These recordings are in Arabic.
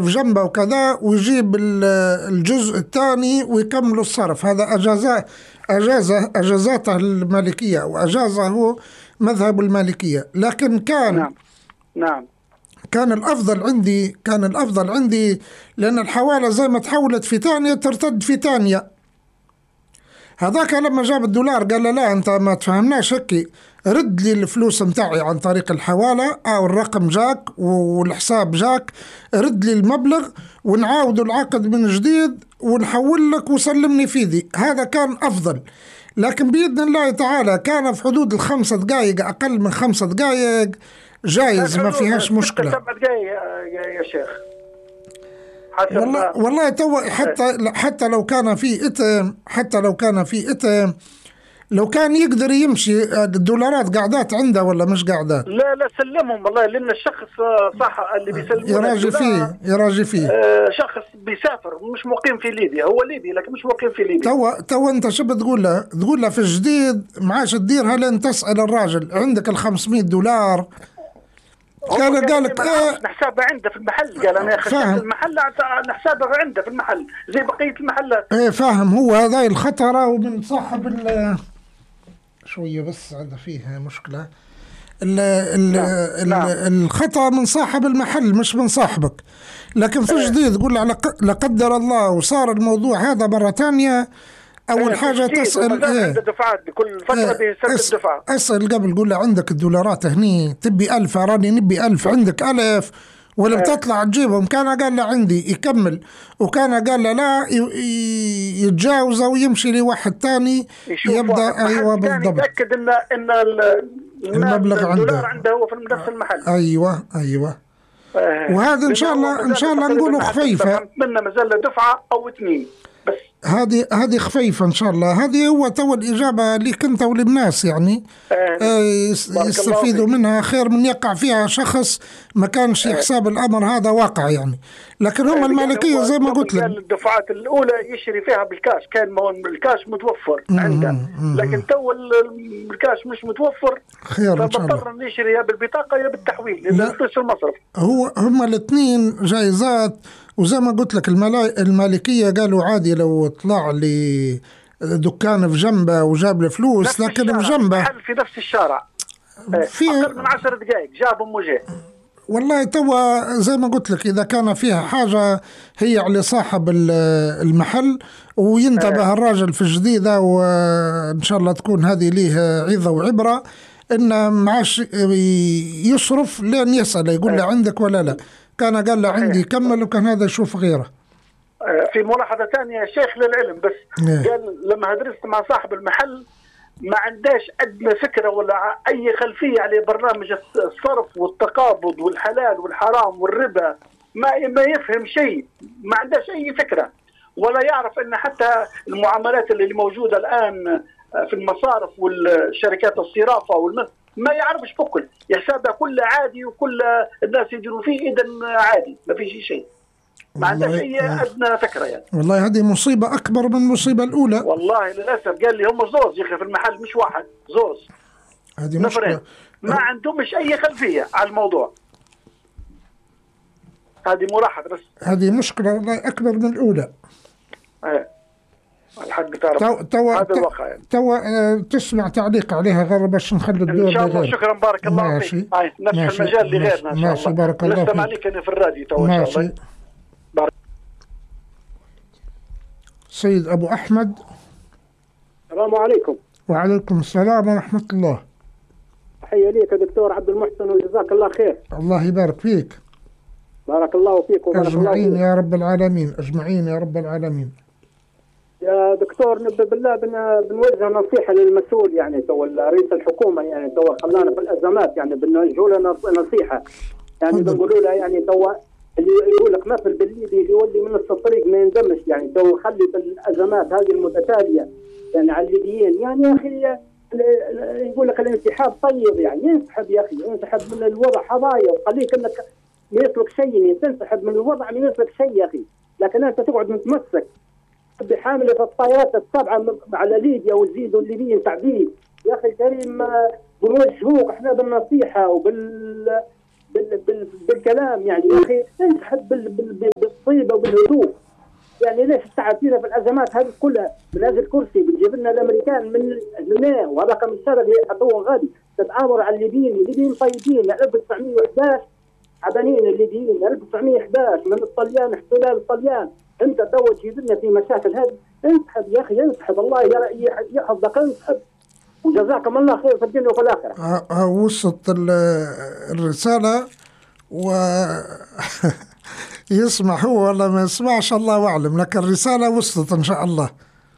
في جنبه وكذا، ويجيب الجزء الثاني ويكملوا الصرف. هذا أجازته المالكية وأجازه مذهب المالكية. لكن نعم كان الأفضل عندي لأن الحوالة زي ما تحولت في ثانية ترتد في ثانية. هذاك لما جاب الدولار قال له لا أنت ما تفهمناش هكي، رد لي الفلوس متاعي عن طريق الحوالة أو الرقم جاك والحساب جاك، رد لي المبلغ ونعاود العقد من جديد ونحول لك وسلمني فيدي. هذا كان أفضل. لكن بإذن الله تعالى كان في حدود 5 دقائق، أقل من 5 دقائق جايز، ما فيهاش مشكلة. 7 دقائق يا شيخ. والله تو حتى لو كان في إتم، لو كان يقدر يمشي الدولارات قاعدات عنده ولا مش قاعدات؟ لا سلمهم والله، لأن الشخص صح اللي بيسلمون يراجي فيه شخص بيسافر مش مقيم في ليبيا، هو ليبي لكن مش مقيم في ليبيا. تو انت شو بتقول له في الجديد معاش تديرها لين تسأل الراجل عندك $500. قال لك حسابه عنده في المحل. قال انا خشيت المحل حسابه عنده في المحل زي بقيه المحلات. فاهم. هو هذا الخطره ومن صاحب شويه بس عنده فيها مشكله. الخطأ من صاحب المحل مش من صاحبك. لكن في جديد تقول لا قدر الله وصار الموضوع هذا مرة تانية، أول حاجة تسأل عنده دفعات بكل فترة بيسدد دفعة. أسأل قبل، قول له عندك الدولارات هني، تبي 1000 راني نبي 1000، عندك 1000 ولا بتطلع تجيبهم؟ كان قال له عندي يكمل، وكان قال له لا يتجاوزه ويمشي لواحد تاني يبدأ. أيوة بالضبط. يتأكد إن المبلغ عنده هو في نفس المحل. أيوة وهذا إن شاء الله نقوله خفيفة. أتمنى مازال دفعة أو 2 بس. هذه خفيفة إن شاء الله. هذه هو تو الإجابة لك أنت وللناس يعني يستفيدوا منها خير من يقع فيها شخص ما كانش يحسب الأمر هذا واقع يعني. لكن هم المالكية زي ما قلت لك الدفعات الأولى يشري فيها بالكاش، كان الكاش متوفر عنده، لكن تو الكاش مش متوفر، خير إن شاء الله. فبضطر نشري يا بالبطاقة يا بالتحويل للفلوس المصرف. هم الاثنين جايزات. وزي ما قلت لك المالكية قالوا عادي لو طلع لي دكان في جنبه وجاب له فلوس، لكن في جنبه محل في نفس الشارع في أقل من 10 دقائق جابهم وجه. والله توا زي ما قلت لك إذا كان فيها حاجة هي على صاحب المحل وينتبه الراجل في الجديدة، وإن شاء الله تكون هذه ليه عظة وعبرة، إنه معاش يصرف لين يسأل يقول له عندك ولا لا. كان قال له عندي كمل، وكان هذا يشوف غيره. في ملاحظة ثانية يا شيخ للعلم بس، قال لما درست مع صاحب المحل ما عندهاش أدنى فكرة ولا أي خلفية على برنامج الصرف والتقابض والحلال والحرام والربا، ما يفهم شيء، ما عندهاش أي فكرة، ولا يعرف أن حتى المعاملات اللي موجودة الآن في المصارف والشركات الصرافة ما يعرفش بكل، يحسبها كل عادي وكل الناس يجروا فيه إذا عادي ما فيش شيء، ما عندهاش أي أدنى فكرة يعني. والله هذه مصيبة أكبر من المصيبة الأولى. والله للأسف قال لي هم زوز يا أخي في المحل، مش واحد، زوز. هذه مشكلة. ما عندهمش أي خلفية على الموضوع. هذه ملاحظة بس. هذه مشكلة والله أكبر من الأولى. الحق تعرف هذا الواقع يعني. تسمع تعليق عليها غير باش نخلي الدور ان شاء الله. شكرا بارك الله فيك. نفس المجال لغيرنا ان شاء الله. ماشي بارك الله فيك. نستمع عليك انا في الراديو تو ان شاء الله. سيد ابو احمد. السلام عليكم. وعليكم السلام ورحمة الله. تحية ليك يا دكتور عبد المحسن وجزاك الله خير. الله يبارك فيك. بارك الله فيك وبارك أجمعين الله فيك. يا رب العالمين، أجمعين يا رب العالمين. يا دكتور نبي بالله بنوجه نصيحة للمسؤول يعني تو رئيس الحكومة يعني تو خلانا في الأزمات يعني بنوجه له نصيحة يعني بنقولوا له يعني تو اللي يقول لك مثل بالليبي اللي يولي من الطريق ما يندمش يعني تو خلي بالأزمات هذه المتتالية يعني على الليبيين يعني يا أخي يقول لك الانسحاب طيب يعني ينسحب يا أخي، ينسحب من الوضع حضايا وخليك انك ما يسلك شيء يعني تنسحب من الوضع ما يسلك شيء يا أخي، لكن أنت تقعد متمسك بحاملة الطائرات السبعة على ليبيا وتزيدوا الليبيين تعذيب. يا أخي الكريم بنوجهوك احنا بالنصيحة بالكلام يعني يا أخي انسحب بالطيبه وبالهدوء. يعني ليش التعب فينا في الازمات هذه كلها من اجل كرسي بتجيب لنا الامريكان من هنا، وهذا كم السبب حتى هو غادي تتآمر على الليبيين طيبين 1911 عبانين الليبيين 1911 من الطليان احتلال الطليان. انت تو تجيب لنا في مشاكل هذه. انسحب يا اخي انسحب، الله يحفظك انسحب، وجزاكم الله خير في الدنيا وفي الاخره. وصلت الرساله و يسمع هو ولا ما يسمعش الله أعلم، لكن الرسالة وصلت إن شاء الله.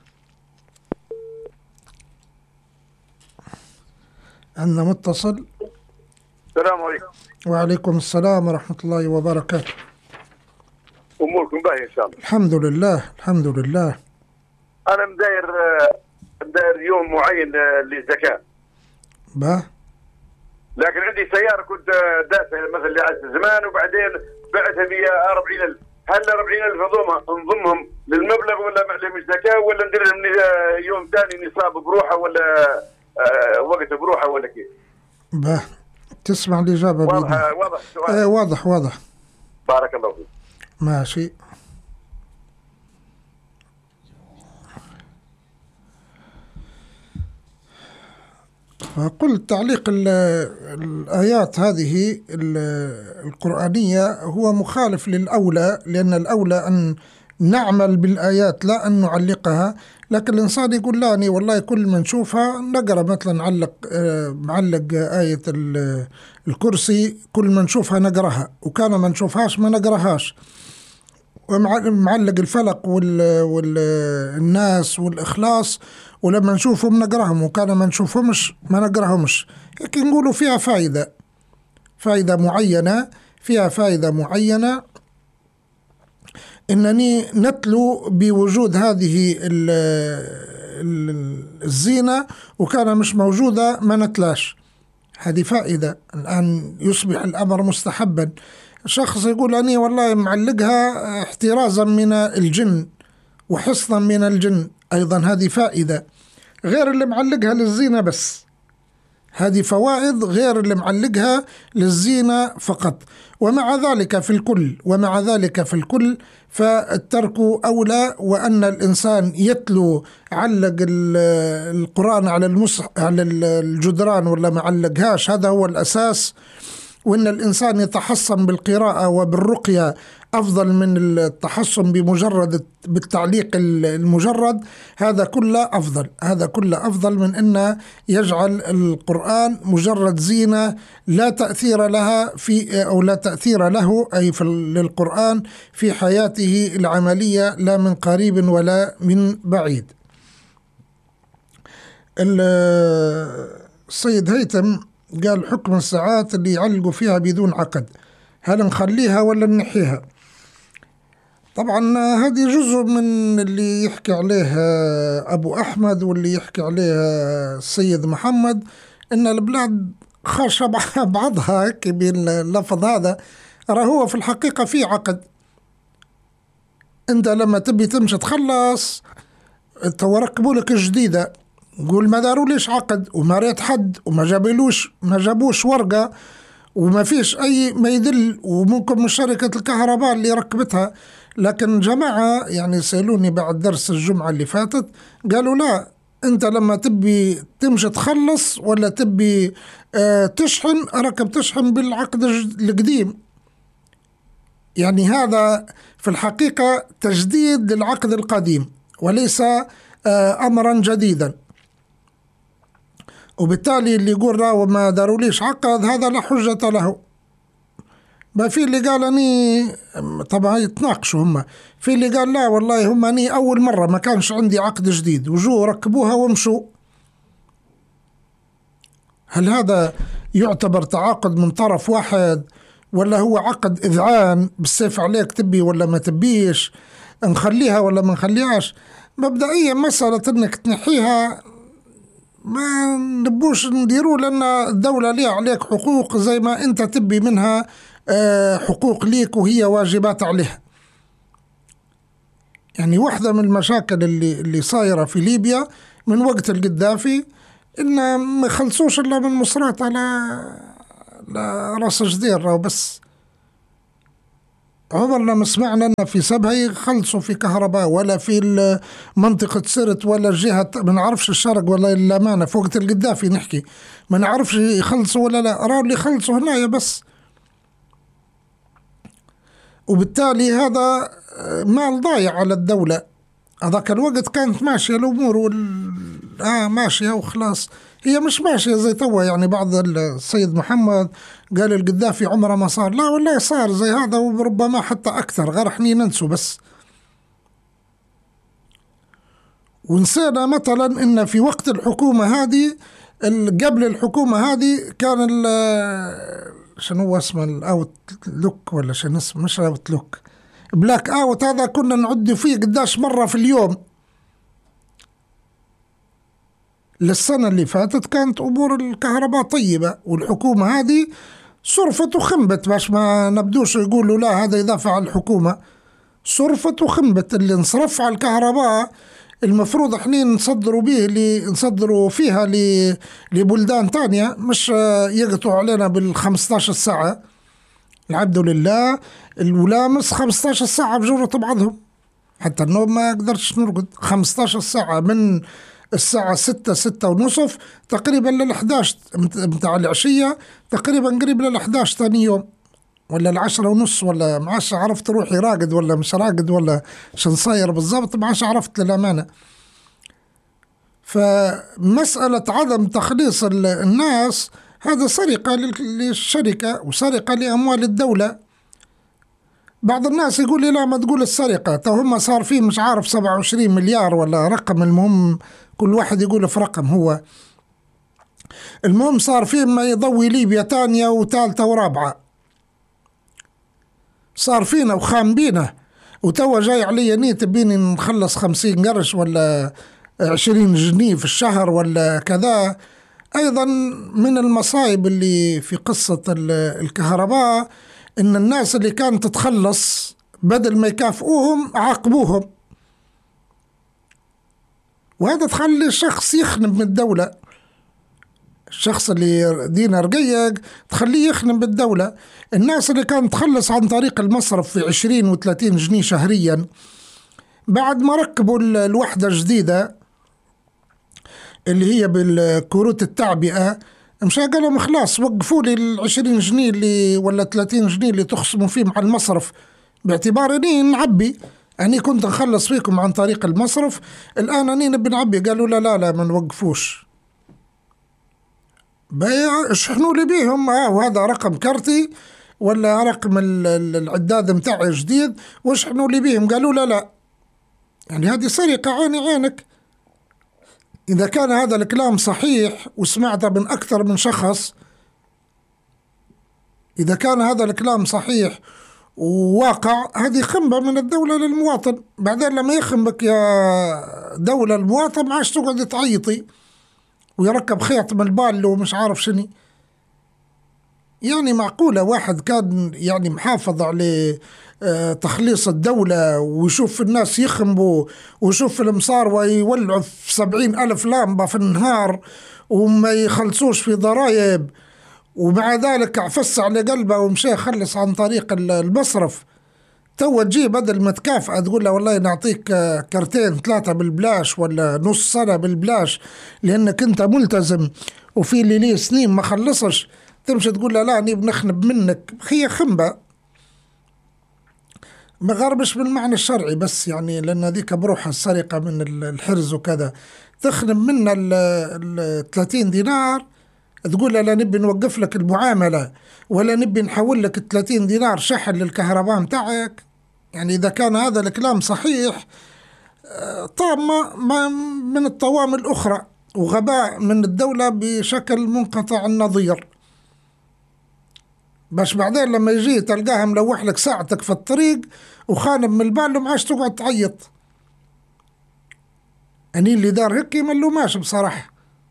عندنا متصل. السلام عليكم. وعليكم السلام ورحمة الله وبركاته. أموركم باهية إن شاء الله؟ الحمد لله الحمد لله. أنا مداير يوم معين للزكاة. لكن عندي سيارة كنت دافع مثلا لعز زمان، وبعدين بعتها ب 40,000. هل 40,000 نضمهم للمبلغ ولا معلم الزكاة، ولا ندير لهم يوم ثاني نصاب بروحه، ولا وقت بروحه، ولا كيف؟ تسمع الإجابة؟ واضح السؤال؟ واضح. بارك الله فيك. ماشي. قلت تعليق الآيات هذه القرآنية هو مخالف للأولى، لأن الأولى أن نعمل بالآيات لا أن نعلقها. لكن الإنسان يقول لا أني والله كل ما نشوفها نقرأ، مثلا معلق آية الكرسي كل ما نشوفها نقرأها، وكان ما نشوفهاش ما نقرأهاش. ومعلق الفلق والناس والإخلاص، ولما نشوفهم نقرأهم، وكان ما نشوفهمش ما نقرأهمش. لكن نقولوا فيها فائدة معينة إنني نتلو بوجود هذه الزينة، وكان مش موجودة ما نتلاش. هذه فائدة. الآن يصبح الأمر مستحبا. شخص يقول أني والله معلقها احترازا من الجن وحصنا من الجن، أيضا هذه فائدة غير اللي معلقها للزينة بس. هذه فوائد غير اللي معلقها للزينة فقط. ومع ذلك في الكل فالترك أولى، وأن الإنسان يتلو علق القرآن على الجدران ولا معلقهاش، هذا هو الأساس. وأن الإنسان يتحصن بالقراءة وبالرقية أفضل من التحصن بالتعليق المجرد. هذا كله أفضل من أن يجعل القرآن مجرد زينة لا تأثير لها لا تأثير له أي للقرآن في حياته العملية، لا من قريب ولا من بعيد. السيد هيثم قال حكم الساعات اللي يعلقوا فيها بدون عقد، هل نخليها ولا نحيها؟ طبعا هذه جزء من اللي يحكي عليه أبو أحمد واللي يحكي عليه السيد محمد، إن البلاد خاشة بعضها باللفظ هذا. هو في الحقيقة في عقد. أنت لما تبي تمشي تخلص توركبوا لك جديدة، قول ما داروا ليش عقد وما ريت حد وما جابوش ورقة وما فيش أي ما يدل، وممكن من شركة الكهرباء اللي ركبتها. لكن جماعة يعني سألوني بعد درس الجمعة اللي فاتت، قالوا لا، أنت لما تبي تمشي تخلص ولا تبي تشحن تشحن بالعقد القديم. يعني هذا في الحقيقة تجديد للعقد القديم وليس أمرا جديدا. وبالتالي اللي يقول وما داروليش عقد هذا لا حجة له. ما في اللي قال أني طبعا يتناقشوا هم، في اللي قال لا والله هم أني أول مرة ما كانش عندي عقد جديد وجو ركبوها ومشوا. هل هذا يعتبر تعاقد من طرف واحد، ولا هو عقد إذعان بالسيف عليك تبي ولا ما تبيش، نخليها ولا ما نخليهاش؟ مبدئيا مسألة أنك تنحيها ما نبوش نديروا، لأن الدولة ليها عليك حقوق زي ما أنت تبي منها حقوق ليك وهي واجبات عليها. يعني واحدة من المشاكل اللي صايرة في ليبيا من وقت القذافي إن ما خلصوش إلا من مصرات على راس جدير بس. عمرنا ما سمعنا أن في سبها يخلصوا في كهرباء، ولا في منطقة سرت، ولا الجهة ما نعرفش الشرق ولا الأمانة في وقت القذافي نحكي ما نعرفش يخلصوا ولا لا، راوا اللي يخلصوا هنا بس. وبالتالي هذا مال ضايع على الدولة. هذاك الوقت كانت ماشية الأمور ماشية وخلاص. هي مش ماشية زي توا، يعني بعض السيد محمد قال القذافي عمره ما صار، لا والله صار زي هذا وربما حتى أكثر، غير احنا ننسوا بس. ونسينا مثلا إن في وقت الحكومة هذه، قبل الحكومة هذه كان شنو اسمه الأوت لوك ولا شنو اسمه، مش أوت لوك، بلاك أوت. هذا كنا نعد فيه قداش مرة في اليوم. للسنة اللي فاتت كانت أمور الكهرباء طيبة، والحكومة هذه صرفت وخنبت، باش ما نبدوش يقولوا لا هذا يدافع عن الحكومة. صرفت وخنبت. اللي نصرف على الكهرباء المفروض احنا نصدروا به، اللي نصدروا فيها لبلدان تانية، مش يقطعوا علينا بال15 ساعة. العبد لله الولامس 15 ساعة بجورة بعضهم، حتى النوم ما قدرتش نرقد. 15 ساعة من الساعة 6 ونصف تقريبا لل11 متاع العشية، تقريبا قريب لل11 تاني يوم، ولا 10 ونص، ولا ما عادش عرفت روحي راقد ولا مش راقد ولا شنصاير بالضبط، ما عادش عرفت للأمانة. فمسألة عدم تخليص الناس هذا سرقة للشركة وسرقة لأموال الدولة. بعض الناس يقول لي لا ما تقول السرقة، هم صار فيه مش عارف 27 مليار ولا رقم، المهم كل واحد يقول في رقم. هو المهم صار فيه ما يضوي ليبيا تانية وثالثة ورابعة، صار فينا وخام بينا. وتوا جاي علي نية بيني نخلص 50 قرش ولا 20 جنيه في الشهر ولا كذا. أيضا من المصايب اللي في قصة الكهرباء إن الناس اللي كانت تتخلص بدل ما يكافئوهم عاقبوهم، وهذا تخلي الشخص يخنب من الدولة. الشخص اللي دينه رقيق تخليه يخنب بالدولة. الناس اللي كانت تخلص عن طريق المصرف في 20 و30 جنيه شهريا، بعد ما ركبوا الوحدة الجديدة اللي هي بالكروت التعبئة، مش قالوا خلاص وقفوا لي 20 جنيه اللي ولا 30 جنيه اللي تخصموا فيه مع المصرف، باعتبار اني نعبي. أني كنت نخلص فيكم عن طريق المصرف، الآن أني نبي نعبي. قالوا لا ما نوقفوش، شحنوا لي بيهم. وهذا رقم كرتي ولا رقم العداد متاعي جديد واشحنوا لي بيهم. قالوا لا، يعني هذه سرقة عيني عينك. إذا كان هذا الكلام صحيح وسمعته من أكثر من شخص، إذا كان هذا الكلام صحيح وواقع، هذه خنبة من الدولة للمواطن. بعدين لما يخنبك يا دولة المواطن ما عادش تقعد تعيطي ويركب خيط من البال ومش عارف شني. يعني معقولة واحد كان يعني محافظ على تخليص الدولة ويشوف الناس يخنبوا ويشوف المصاروة يولعوا في 70,000 لامبة في النهار وما يخلصوش في ضرائب، ومع ذلك عفس على قلبه ومشي يخلص عن طريق المصرف. تو تجي بدل ما تكافئ تقول له والله نعطيك كرتين 3 بالبلاش ولا نص سنة بالبلاش لأنك أنت ملتزم، وفي اللي ليه سنين ما خلصش تمشي تقول له لا أني بنخنب منك. هي خنبة، ما غربش بالمعنى الشرعي بس، يعني لأن هذيك بروحها السرقة من الحرز وكذا. تخنب منا 30 دينار تقول له لا نبي نوقف لك المعاملة ولا نبي نحول لك 30 دينار شحن للكهرباء متاعك. يعني إذا كان هذا الكلام صحيح، طامة من الطوام الأخرى وغباء من الدولة بشكل منقطع النظير. باش بعدين لما يجي تلقاها ملوح لك ساعتك في الطريق وخانب من البال وما عادش تقعد تعيط. أني اللي دار هيك ملوماش بصراحة،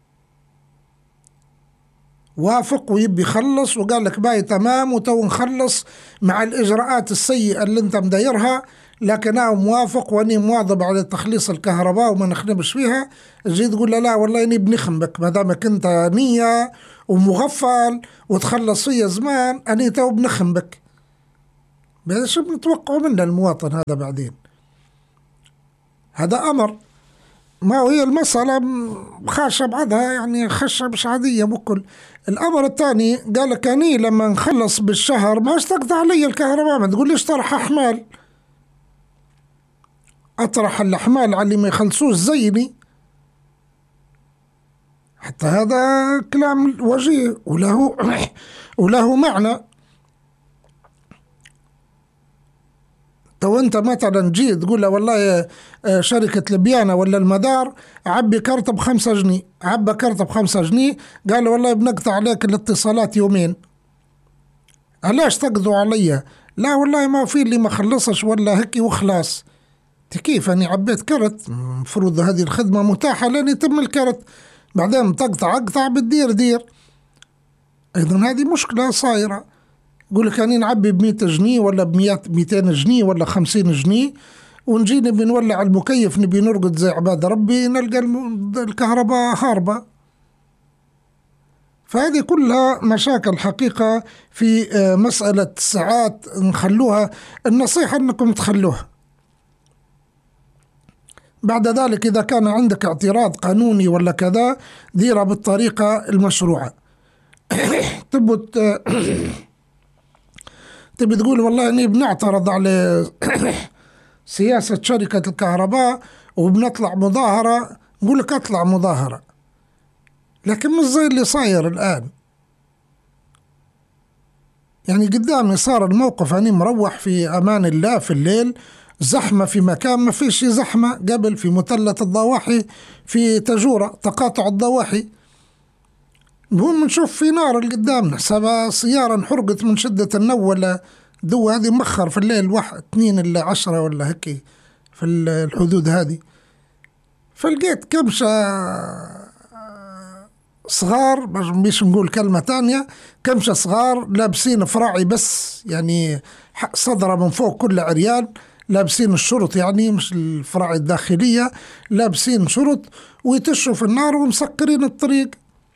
وافق ويبي يخلص وقال لك باي تمام وتو نخلص مع الإجراءات السيئة اللي انت مدايرها، لكن أنا موافق واني مواظب على تخليص الكهرباء وما نخنبش فيها. تجي تقول له لا والله اني بنخنبك ما دامك انت نية ومغفل وتخلص فيا زمان، اني تو بنخنبك. شو بنتوقعوا منه المواطن هذا بعدين؟ هذا أمر، ما هي المسألة خاشة بعضها، يعني خشة مش عادية بكل. الأمر الثاني قال لك أني لما نخلص بالشهر ما استقطع علي الكهرباء، ما تقوليش طرح أحمال، أطرح الأحمال على اللي ما يخلصوش زيني. حتى هذا كلام وجيه وله معنى. تو انت مثلا جيت تقول له والله شركة البيانة ولا المدار عبي كارت ب5 جنيه، عبى كارت ب5 جنيه، قال والله بنقطع عليك الاتصالات يومين. علاش تقضوا علي؟ لا والله ما في اللي ما خلصش ولا هيك وخلاص. كيف أني عبيت كارت، مفروض هذه الخدمة متاحة لين يتم الكارت، بعدين تقطع أقطع بتدير دير. أيضا هذه مشكلة صايرة. يقول لك أنا نعبي ب100 جنيه ولا ب200 جنيه ولا 50 جنيه، ونجي نبي نولع المكيف نبي نرقد زي عباد ربي نلقى الكهرباء هاربة. فهذه كلها مشاكل حقيقة في مسألة الساعات. نخلوها، النصيحة أنكم تخلوها. بعد ذلك إذا كان عندك اعتراض قانوني ولا كذا ديرها بالطريقة المشروعة. تبي تقول والله إني بنعترض على سياسة شركة الكهرباء وبنطلع مظاهرة، نقول لك أطلع مظاهرة، لكن مش زي اللي صاير الآن. يعني قدامي صار الموقف أني مروح في أمان الله في الليل، زحمة في مكان ما فيش زحمة قبل، في مثلث الضواحي في تجورة تقاطع الضواحي. المهم نشوف في نار اللي قدامنا، حسابها سيارة انحرقت من شدة النو ولا دو، هذه مخر في الليل 1 2 إلا 10 ولا هيك في الحدود هذه. فلقيت كبشة صغار، مش نقول كلمة تانية، كبشة صغار لابسين فراعي بس، يعني صدرة من فوق كل عريان، لابسين الشرط يعني مش الفراعي الداخلية، لابسين شرط ويتشوا في النار ومسكرين الطريق.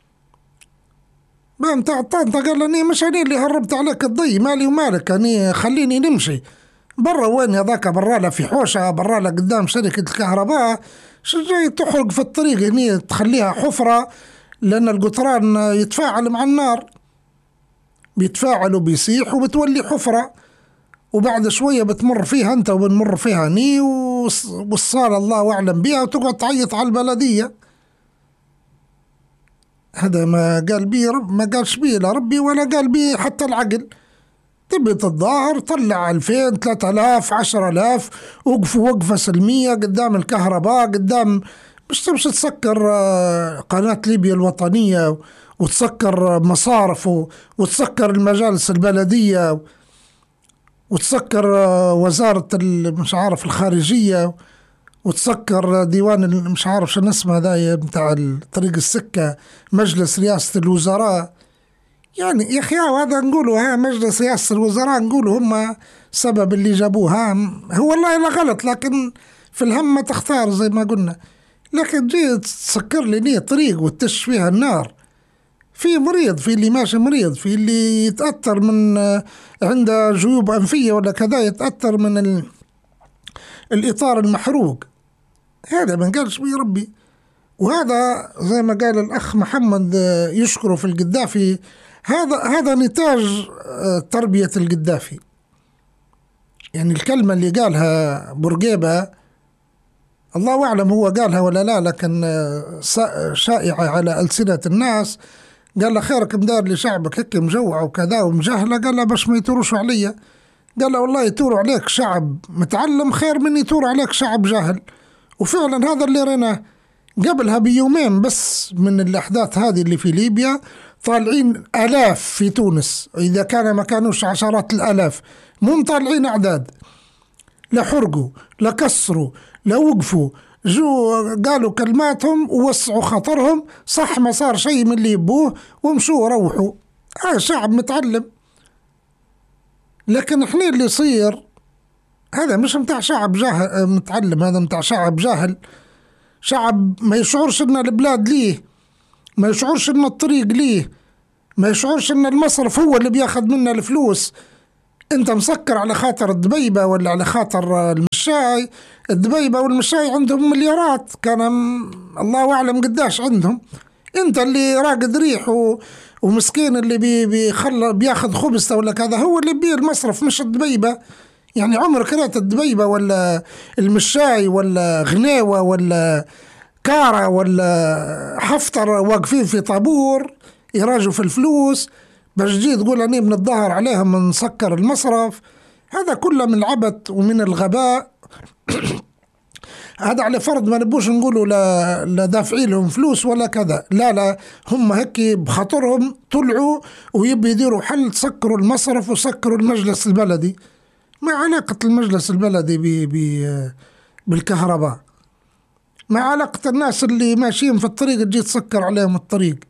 ما انت قال لي مش أنا اللي هربت عليك الضي، مالي ومالك، أني خليني نمشي برا. وين هذاك؟ برا في حوشة، برا قدام شركة الكهرباء، جاي تحرق في الطريق هني تخليها حفرة، لأن القطران يتفاعل مع النار، بيتفاعل وبيسيح وبتولي حفرة، وبعد شوية بتمر فيها أنت وبنمر فيها ني والصالة الله أعلم بها، وتقعد تعيط على البلدية. هذا ما قال بيه ما قالش بيه لا ربي ولا قال بيه حتى العقل. تبي تتظاهر طلع 2000 3000 10000، وقفوا وقفة سلمية قدام الكهرباء، قدام مش تمشي تسكر قناة ليبيا الوطنية وتسكر مصارف وتسكر المجالس البلدية وتسكر وزارة مش عارف الخارجية وتسكر ديوان مش عارف شو اسمه ذا بتاع طريق السكة، مجلس رئاسة الوزراء. يعني يا أخي هذا نقولوا ها مجلس رئاسة الوزراء نقولوا هم سبب اللي جابوها، هو والله لا غلط، لكن في الهم تختار زي ما قلنا. لكن جيت تسكر لي طريق وتش فيها النار، في مريض، في اللي ماشي مريض، في اللي يتأثر من عنده جيوب أنفية ولا كذا، يتأثر من الإطار المحروق. هذا ما قالش بيه ربي. وهذا زي ما قال الأخ محمد يشكره في القذافي، هذا نتاج تربية القذافي. يعني الكلمة اللي قالها بورقيبة الله أعلم هو قالها ولا لا، لكن شائعة على ألسنة الناس. قال له خيرك مدار لشعبك هيك مجوع وكذا ومجهلة، قال له باش ما يتوروش عليا. قال له والله يتوروا عليك شعب متعلم خير من يتوروا عليك شعب جاهل. وفعلا هذا اللي ريناه. قبلها بيومين بس من الأحداث هذه اللي في ليبيا طالعين آلاف في تونس، إذا كان ما كانوش عشرات الآلاف، مو طالعين أعداد، لا حرقوا لا كسروا لا وقفوا، جو قالوا كلماتهم ووسعوا خطرهم، صح ما صار شيء من اللي يبوه ومشوا وروحوا. شعب متعلم. لكن احنا اللي يصير هذا مش متاع شعب جاهل متعلم، هذا متاع شعب جاهل، شعب ما يشعرش ان البلاد ليه، ما يشعرش ان الطريق ليه، ما يشعرش ان المصرف هو اللي بياخد منا الفلوس، أنت مسكر على خاطر الدبيبة ولا على خاطر المشاي. الدبيبة والمشاي عندهم مليارات، كان الله أعلم قداش عندهم. أنت اللي راقد ريح ومسكين اللي بياخذ خبزته ولا كذا هو اللي بيه المصرف مش الدبيبة. يعني عمرك رأيت الدبيبة ولا المشاي ولا غنيوة ولا كارة ولا حفتر واقفين في طابور يراجوا في الفلوس باش تجي تقول أني من الظهر عليهم نسكر المصرف؟ هذا كله من العبث ومن الغباء. هذا على فرض ما نبوش نقولوا لا دافعي لهم فلوس ولا كذا، لا هم هيك بخاطرهم طلعوا ويبي يديروا حل، سكروا المصرف وسكروا المجلس البلدي. ما علاقة المجلس البلدي بالكهرباء؟ ما علاقة الناس اللي ماشيين في الطريق تجي تسكر عليهم الطريق؟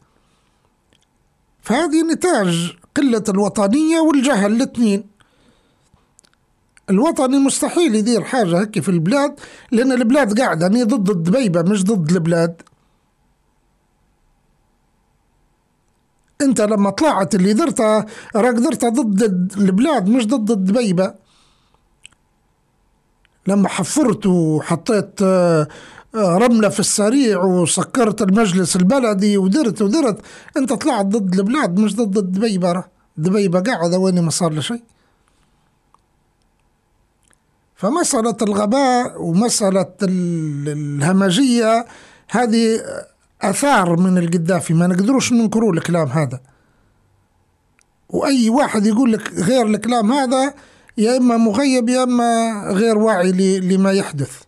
فهذه نتاج قلة الوطنية والجهل الاثنين. الوطني مستحيل يدير حاجة هيك في البلاد، لأن البلاد قاعدة أني ضد الدبيبة مش ضد البلاد. أنت لما طلعت اللي درتها درتها ضد البلاد مش ضد الدبيبة. لما حفرت وحطيت رملة في السريع وسكرت المجلس البلدي ودرت أنت طلعت ضد البلاد مش ضد الدبيبة. الدبيبة قاعدة وين ما صار له شيء. فمسألة الغباء ومسألة الهمجية هذه أثار من القذافي، ما نقدروش ننكروا الكلام هذا. وأي واحد يقول لك غير الكلام هذا يا إما مغيب يا إما غير واعي لما يحدث.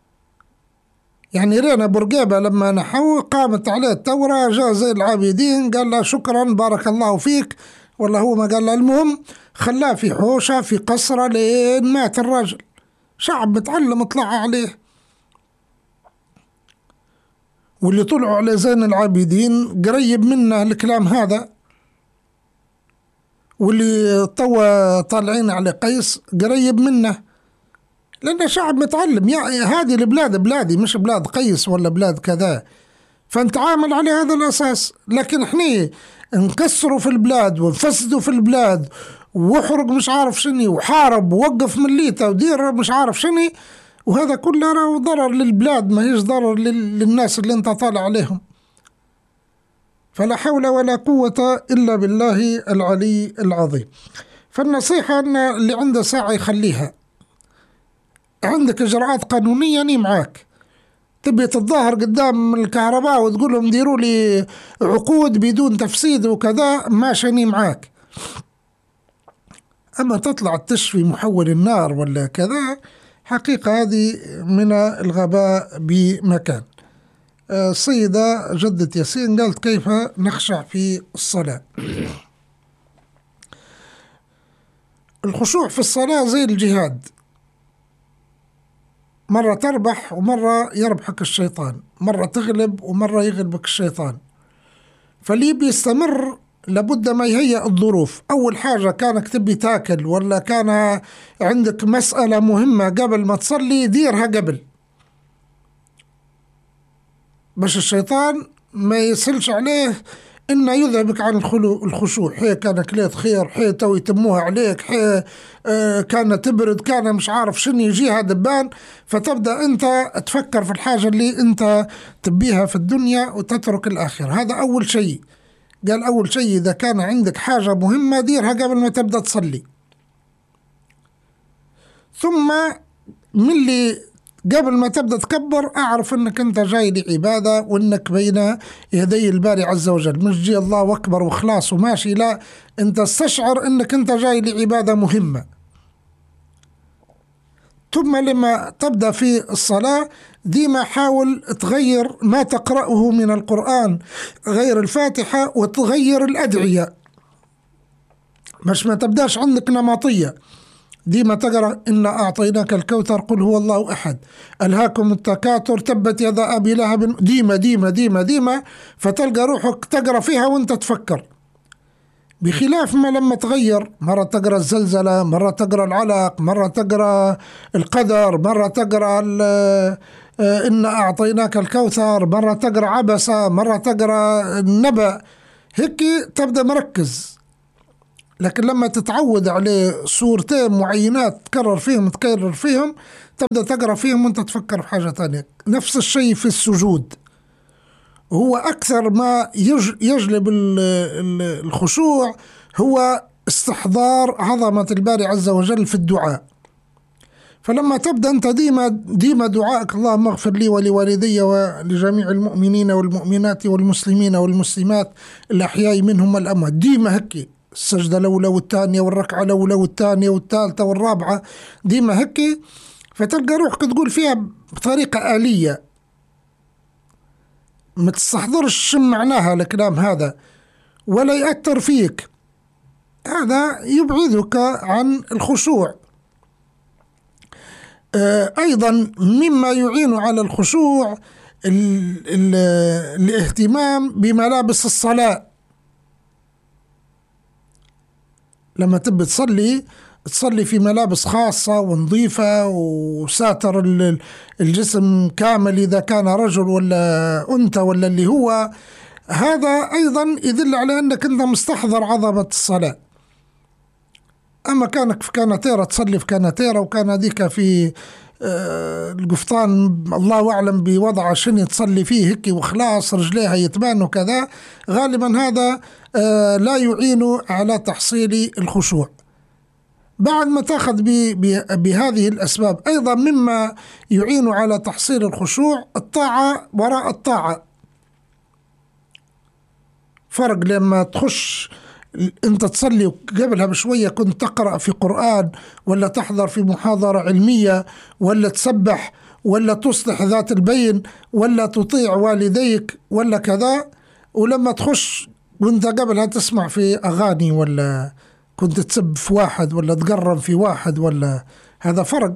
يعني رينا بورقيبة لما نحو قامت عليه الثورة، جاء زي العابدين قال له شكرا بارك الله فيك، والله هو ما قال له. المهم خلاه في حوشة في قصرة لين مات الرجل. شعب متعلم طلع عليه. واللي طلعوا على زين العابدين قريب منه الكلام هذا، واللي طوى طالعين على قيس قريب منه، لأنه شعب متعلم. يعني هذه البلاد بلادي مش بلاد قيس ولا بلاد كذا، فنتعامل على هذا الأساس. لكن احنا نكسروا في البلاد ونفسدوا في البلاد وحرق مش عارف شني وحارب ووقف مليته ودير مش عارف شني، وهذا كله راه ضرر للبلاد ما هيش ضرر للناس اللي انت طالع عليهم. فلا حول ولا قوة إلا بالله العلي العظيم. فالنصيحة أن اللي عنده ساعة يخليها. عندك إجراءات قانونية أني معاك، تبي تتظاهر قدام الكهرباء وتقول لهم ديروا لي عقود بدون تفسيد وكذا، ماشي أني معاك. أما تطلع تشفي محول النار ولا كذا، حقيقة هذه من الغباء بمكان. السيدة جدة ياسين قالت كيف نخشع في الصلاة. الخشوع في الصلاة زي الجهاد، مرة تربح ومرة يربحك الشيطان، مرة تغلب ومرة يغلبك الشيطان. فاللي بيستمر لابد ما يهيئ الظروف. أول حاجة كانك تبي تاكل ولا كان عندك مسألة مهمة قبل ما تصلي ديرها قبل، باش الشيطان ما يسلش عليه إنه يذهبك عن الخشوع. حي كان كليت خير، حي تو يتموها عليك، حي كان تبرد، كان مش عارف شنو، يجيها دبان. فتبدأ أنت تفكر في الحاجة اللي أنت تبيها في الدنيا وتترك الآخر. هذا أول شيء. قال أول شيء إذا كان عندك حاجة مهمة ديرها قبل ما تبدأ تصلي. ثم من اللي قبل ما تبدأ تكبر أعرف أنك أنت جاي لعبادة وأنك بين يدي الباري عز وجل، مش جي الله أكبر وخلاص وماشي، لا، أنت استشعر أنك أنت جاي لعبادة مهمة. ثم لما تبدأ في الصلاة ديما حاول تغير ما تقرأه من القرآن غير الفاتحة وتغير الأدعية، مش ما تبدأش عندك نمطية. ديما تقرأ إنا أعطيناك الكوثر، قل هو الله أحد، ألهاكم التكاثر، تبت يدا أبي لهب، ديما ديما ديما ديما، فتلقى روحك تقرأ فيها وانت تفكر. بخلاف ما لما تغير، مرة تقرأ الزلزلة، مرة تقرأ العلق، مرة تقرأ القدر، مرة تقرأ إنا أعطيناك الكوثر، مرة تقرأ عبسة، مرة تقرأ النبأ، هيك تبدأ مركز. لكن لما تتعود عليه صورتين معينات تكرر فيهم تبدأ تقرأ فيهم وانت تفكر في حاجة تانية. نفس الشيء في السجود، هو أكثر ما يجلب الخشوع هو استحضار عظمة الباري عز وجل في الدعاء. فلما تبدأ أنت ديما دعائك اللهم اغفر لي ولوالدي ولجميع المؤمنين والمؤمنات والمسلمين والمسلمات الأحياء منهم والأموات، ديما هكي السجدة الأولى والثانية والركعة الأولى والثانية والثالثة والرابعة ديما هكي، فتلقى روحك تقول فيها بطريقة آلية، ما تستحضرش معناها الكلام هذا ولا يأثر فيك، هذا يبعدك عن الخشوع. أيضا مما يعين على الخشوع الاهتمام بملابس الصلاة. لما تبي تصلي في ملابس خاصة ونظيفة وساتر الجسم كامل إذا كان رجل ولا أنثى ولا اللي هو، هذا أيضا يدل على أنك أنت مستحضر عظمة الصلاة. أما كانك في كانتيرة تصلي في كانتيرة وكان هذيك في القفطان الله أعلم بوضع شنو تصلي فيه هيك وخلاص رجليها يتبان وكذا، غالبا هذا لا يعين على تحصيل الخشوع. بعد ما تأخذ بهذه الأسباب أيضا مما يعين على تحصيل الخشوع الطاعة وراء الطاعة. فرق لما تخش أنت تصلي قبلها بشوية كنت تقرأ في قرآن ولا تحضر في محاضرة علمية ولا تسبح ولا تصلح ذات البين ولا تطيع والديك ولا كذا، ولما تخش وانت قبلها تسمع في أغاني ولا كنت تسب في واحد ولا تقرب في واحد، ولا هذا فرق.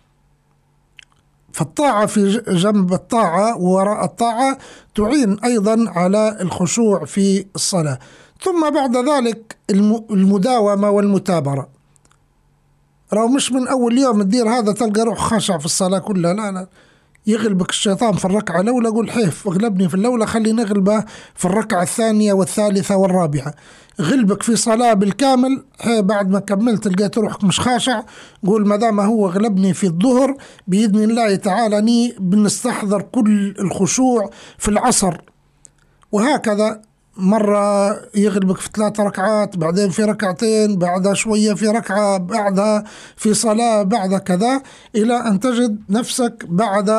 فالطاعة في جنب الطاعة ووراء الطاعة تعين أيضا على الخشوع في الصلاة. ثم بعد ذلك المداومة والمتابرة. لو مش من أول يوم تدير هذا تلقى روح خاشع في الصلاة كلها، لا يغلبك الشيطان في الركعة الأولى، قول حيف غلبني في الأولى خليني نغلبه في الركعة الثانية والثالثة والرابعة. غلبك في صلاة بالكامل بعد ما كملت لقيت روحك مش خاشع، قول ما دام هو غلبني في الظهر بإذن الله تعالى ني بنستحضر كل الخشوع في العصر. وهكذا مرة يغلبك في 3 ركعات، بعدين في ركعتين، بعدها شوية في ركعة، بعدها في صلاة، بعد كذا، إلى أن تجد نفسك بعد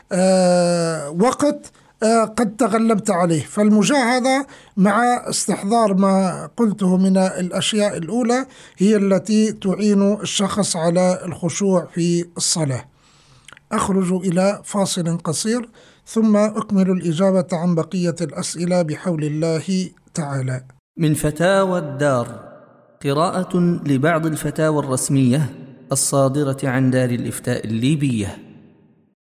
وقت قد تغلبت عليه. فالمجاهدة مع استحضار ما قلته من الأشياء الأولى هي التي تعين الشخص على الخشوع في الصلاة. أخرج إلى فاصل قصير ثم أكمل الإجابة عن بقية الأسئلة بحول الله تعالى. من فتاوى الدار قراءة لبعض الفتاوى الرسمية الصادرة عن دار الإفتاء الليبية.